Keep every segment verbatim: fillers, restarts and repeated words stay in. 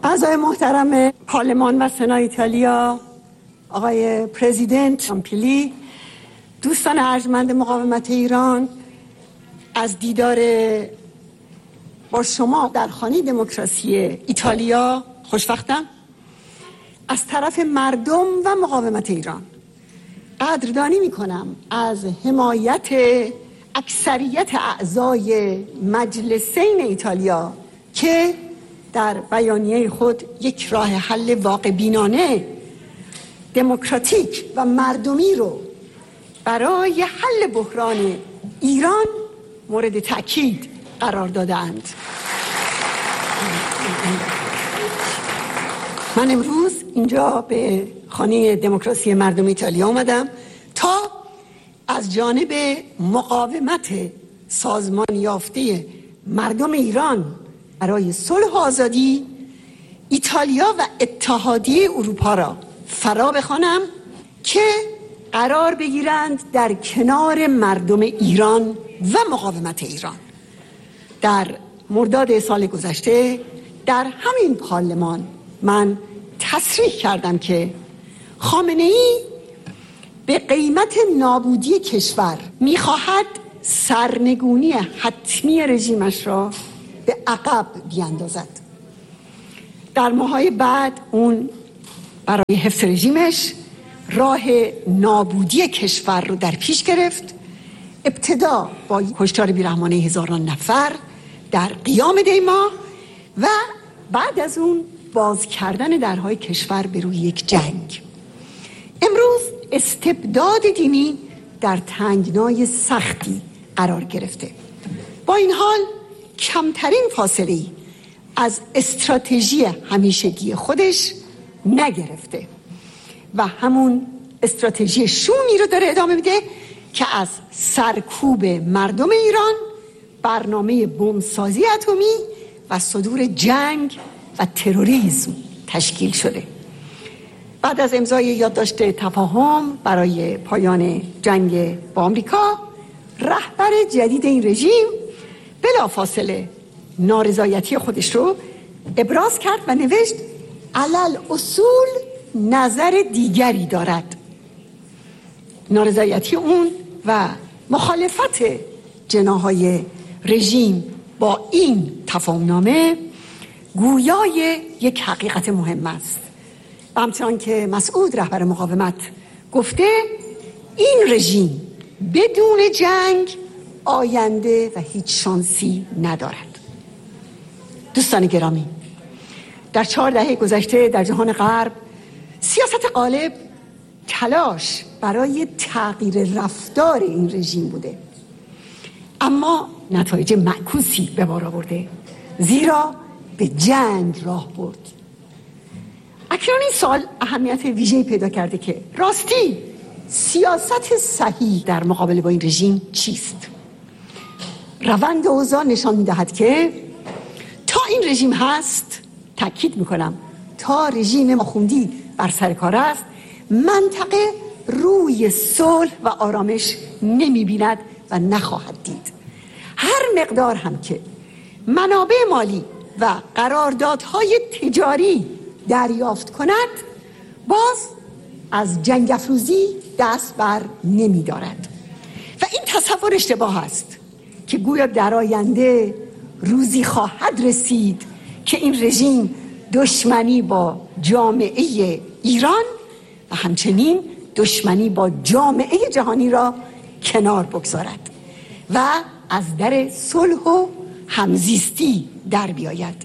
اعضای محترم پارلمان و سنا ایتالیا، آقای پرزیدنت آمپیلی، دوستان ارجمند مقاومت ایران، از دیدار با شما در خانه دموکراسی ایتالیا خوشوقتم. از طرف مردم و مقاومت ایران قدردانی می کنم از حمایت اکثریت اعضای مجلسین ایتالیا که در بیانیه خود یک راه حل واقع بینانه، دموکراتیک و مردمی رو برای حل بحران ایران مورد تأکید قرار دادند. من امروز اینجا به خانه دموکراسی مردم ایتالیا آمدم تا از جانب مقاومت سازمان یافته مردم ایران برای صلح و آزادی ایتالیا و اتحادیه اروپا را فرا بخوانم که قرار بگیرند در کنار مردم ایران و مقاومت ایران. در مرداد سال گذشته در همین پارلمان من تصریح کردم که خامنه ای به قیمت نابودی کشور میخواهد سرنگونی حتمی رژیمش را به عقب بیاندازد. در ماهای بعد اون برای حفظ رژیمش راه نابودی کشور رو در پیش گرفت، ابتدا با کشتار بیرحمانه هزاران نفر در قیام دیما و بعد از اون باز کردن درهای کشور به روی یک جنگ. امروز استبداد دینی در تنگنای سختی قرار گرفته. با این حال کمترین فاصله از استراتژی همیشگی خودش نگرفته و همون استراتژی شومی رو داره ادامه میده که از سرکوب مردم ایران، برنامه بمبسازی اتمی و صدور جنگ و تروریسم تشکیل شده. بعد از امضای یادداشت تفاهم برای پایان جنگ با آمریکا، رهبر جدید این رژیم بلافاصله نارضایتی خودش رو ابراز کرد و نوشت علل اصول نظر دیگری دارد. نارضایتی اون و مخالفت جناح‌های رژیم با این تفاهمنامه گویای یک حقیقت مهم است. و همچنان که مسعود رهبر مقاومت گفته، این رژیم بدون جنگ آینده و هیچ شانسی ندارد. دوستان گرامی، در چهار دهه گذشته در جهان غرب سیاست غالب تلاش برای تغییر رفتار این رژیم بوده، اما نتایج معکوسی به بار آورده، زیرا به جنگ راه برد. اکنون این سال اهمیت ویژه‌ای پیدا کرده که راستی سیاست صحیح در مقابله با این رژیم چیست؟ روند اوضاع نشان می‌دهد که تا این رژیم هست، تأکید می‌کنم تا رژیم آخوندی بر سر کار است، منطقه روی صلح و آرامش نمی‌بیند و نخواهد دید. هر مقدار هم که منابع مالی و قراردادهای تجاری دریافت کند، باز از جنگ افروزی دست بر نمی دارد و این تصور اشتباه است که گویا در آینده روزی خواهد رسید که این رژیم دشمنی با جامعه ایران و همچنین دشمنی با جامعه جهانی را کنار بگذارد و از در صلح و همزیستی در بیاید.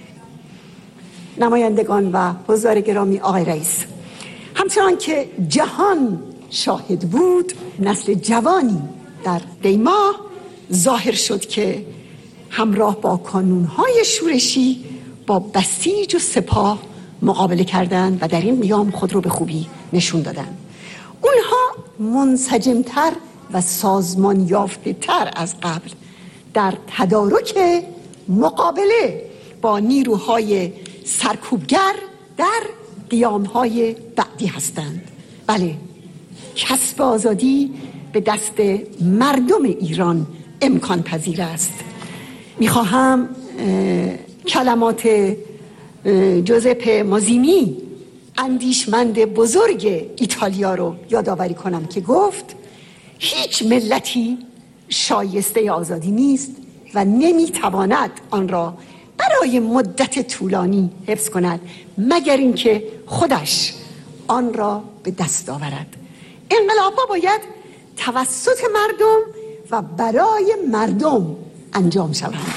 نمایندگان و حضار گرامی، آقای رئیس، همچنان که جهان شاهد بود، نسل جوانی در دیما ظاهر شد که همراه با کانونهای شورشی با بسیج و سپاه مقابله کردند و در این قیام خود رو به خوبی نشون دادند. اونها منسجمتر و سازمان یافته تر از قبل در تدارک مقابله با نیروهای سرکوبگر در قیامهای بعدی هستند. بله، کسب آزادی به دست مردم ایران امکان پذیر است. میخواهم کلمات جوزپه مازیمی اندیشمند بزرگ ایتالیا رو یادآوری کنم که گفت هیچ ملتی شایسته آزادی نیست و نمیتواند آن را برای مدت طولانی حفظ کند مگر اینکه خودش آن را به دست آورد. انقلاب‌ها باید توسط مردم و برای مردم انجام شوند.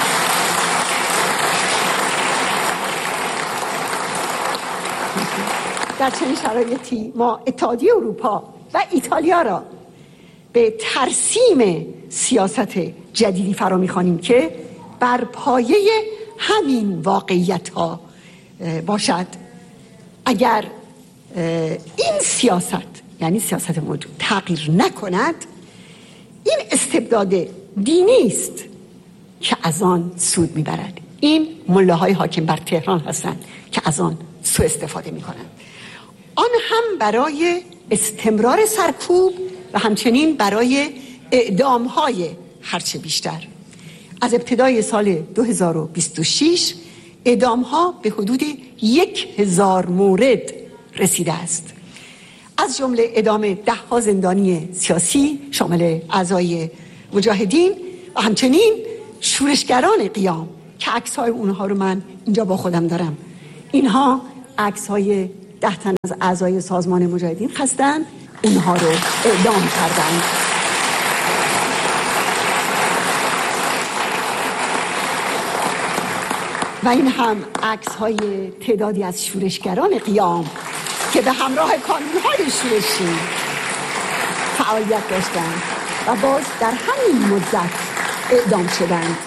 در چنین شرایطی ما اتحادیه اروپا و ایتالیا را به ترسیم سیاست جدیدی فرا می‌خوانیم که بر پایه همین واقعیت ها باشد. اگر این سیاست یعنی سیاست موجود تغییر نکند، این استبداد دینی است که از آن سود میبرد. این ملاهای حاکم بر تهران هستند که از آن سوء استفاده میکنند، آن هم برای استمرار سرکوب و همچنین برای اعدام‌های هرچه بیشتر. از ابتدای سال دو هزار و بیست و شش اعدام‌ها به حدود یک هزار مورد رسیده است، از جمله اعدام ده ها زندانی سیاسی شامل اعضای مجاهدین و همچنین شورشگران قیام که عکس‌های اونها رو من اینجا با خودم دارم. اینها عکس‌های ده تن از اعضای سازمان مجاهدین هستند، اونها رو اعدام کردند. و این هم عکس‌های تعدادی از شورشگران قیام که به همراه کانون‌های شورشی فعالیت داشتند و باز در همین مدت اعدام شدند.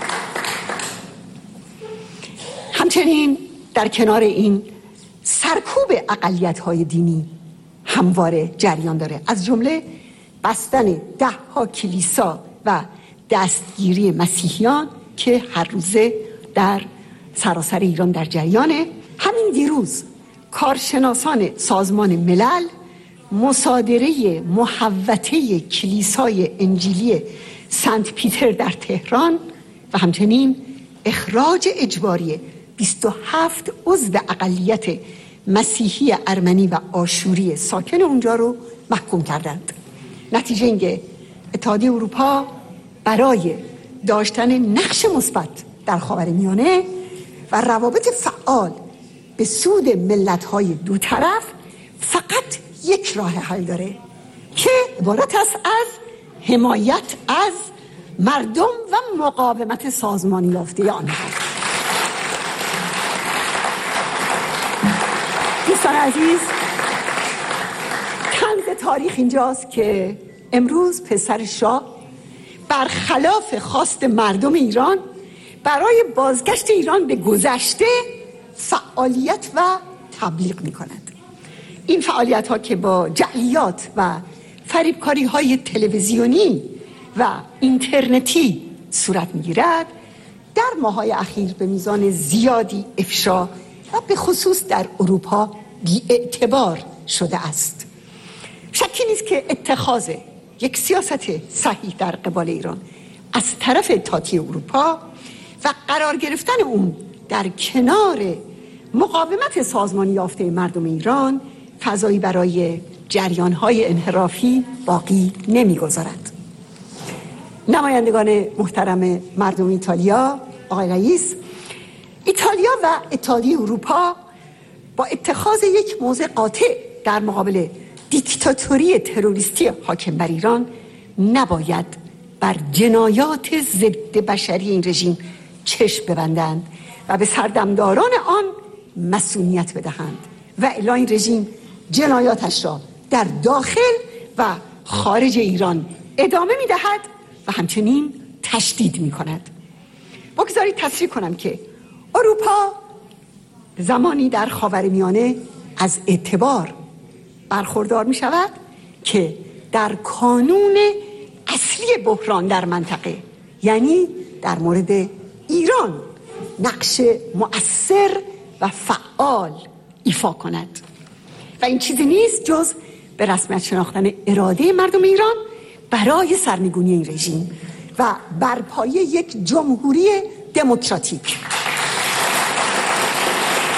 همچنین در کنار این سرکوب اقلیت‌های دینی همواره جریان داره، از جمله بستن ده ها کلیسا و دستگیری مسیحیان که هر روزه در سراسر ایران در جریانه. همین دیروز کارشناسان سازمان ملل مصادره محوطه کلیسای انجیلی سنت پیتر در تهران و همچنین اخراج اجباری بیست و هفت عضو اقلیت مسیحی ارمنی و آشوری ساکن اونجا رو محکوم کردند. نتیجه اینکه اتحادیه اروپا برای داشتن نقش مثبت در خاورمیانه و روابط فعال به سود ملت‌های دو طرف فقط یک راه حل داره که عبارت است از حمایت از مردم و مقاومت سازمانی یافته آنها. دوستان عزیز، طنز تاریخ اینجاست که امروز پسر شاه برخلاف خواست مردم ایران برای بازگشت ایران به گذشته فعالیت و تبلیغ می کند. این فعالیت ها که با جعلیات و فریبکاری های تلویزیونی و اینترنتی صورت می گیرد، در ماه‌های اخیر به میزان زیادی افشا و به خصوص در اروپا بی اعتبار شده است. شکی نیست که اتخاذ یک سیاست صحیح در قبال ایران از طرف اتحادیه اروپا و قرار گرفتن اون در کنار مقاومت سازمانی یافته مردم ایران فضایی برای جریان‌های انحرافی باقی نمی‌گذارد. نمایندگان محترم مردم ایتالیا، آقای رئیس، ایتالیا و اتحادیه اروپا با اتخاذ یک موضع قاطع در مقابل دیکتاتوری تروریستی حاکم بر ایران نباید بر جنایات ضد بشری این رژیم چشم ببندند و به سردمداران آن مسئولیت بدهند و الا این رژیم جنایاتش را در داخل و خارج ایران ادامه می‌دهد و همچنین تشدید می‌کند. بگذارید تصریح کنم که اروپا زمانی در خاورمیانه از اعتبار برخوردار می شود که در کانون اصلی بحران در منطقه، یعنی در مورد ایران، نقش مؤثر و فعال ایفا کند و این چیزی نیست جز به رسمیت شناختن اراده مردم ایران برای سرنگونی این رژیم و برپایی یک جمهوری دموکراتیک.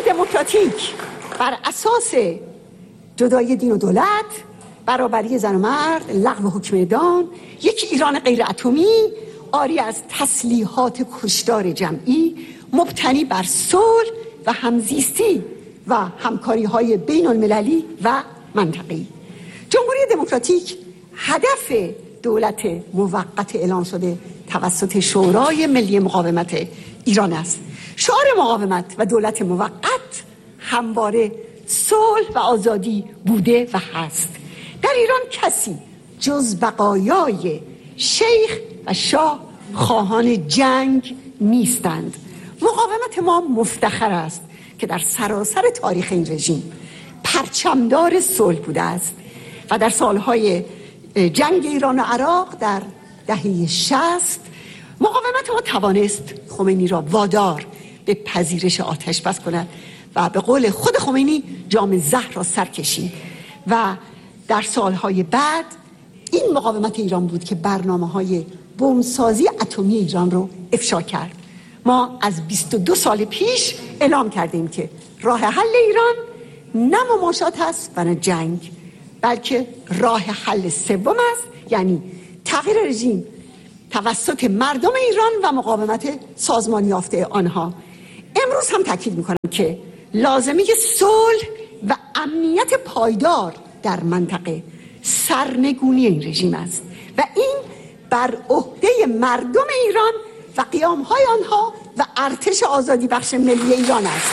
دموکراتیک بر اساس جدایی دین و دولت، برابری زن و مرد، لغو حکم اعدام، یک ایران غیر اتمی عاری از تسلیحات کشتار جمعی، مبتنی بر صلح و همزیستی و همکاری‌های بین المللی و منطقه‌ای. جمهوری دموکراتیک هدف دولت موقت اعلام شده توسط شورای ملی مقاومت ایران است. شعار مقاومت و دولت موقت همواره صلح و آزادی بوده و هست. در ایران کسی جز بقایای شیخ و شاه خواهان جنگ نیستند. مقاومت ما مفتخر است که در سراسر تاریخ این رژیم پرچمدار صلح بوده است و در سالهای جنگ ایران و عراق در دهه شصت مقاومت ما توانست خمینی را وادار به پذیرش آتش بس کند و به قول خود خمینی جام زهر را سر کشید و در سالهای بعد این مقاومت ایران بود که برنامه‌های بمبسازی اتمی ایران رو افشا کرد. ما از بیست و دو سال پیش اعلام کردیم که راه حل ایران نه مماشات است و نه جنگ، بلکه راه حل سوم است، یعنی تغییر رژیم توسط مردم ایران و مقاومت سازمان یافته آنها. امروز هم تاکید می‌کنم که لازمه صلح و امنیت پایدار در منطقه سرنگونی این رژیم است و این بر عهده مردم ایران و قیام‌های آنها و ارتش آزادی بخش ملی ایران است.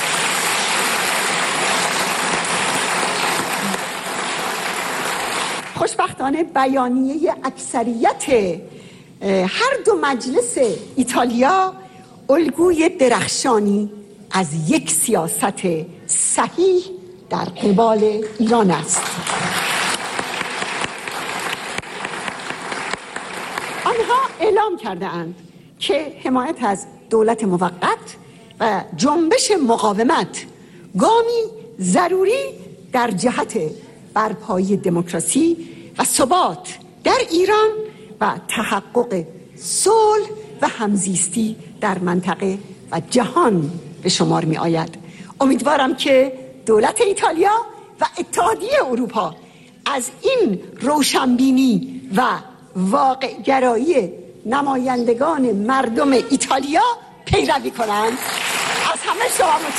خوشبختانه بیانیه اکثریت هر دو مجلس ایتالیا الگوی درخشانی از یک سیاست صحیح در قبال ایران است. آنها اعلام کرده اند که حمایت از دولت موقت و جنبش مقاومت گامی ضروری در جهت برپایی دموکراسی و ثبات در ایران و تحقق صلح و همزیستی در منطقه و جهان به شمار می آید. امیدوارم که دولت ایتالیا و اتحادیه اروپا از این روشنبینی و واقع گرایی نمایندگان مردم ایتالیا پیروی کنند. از همه شما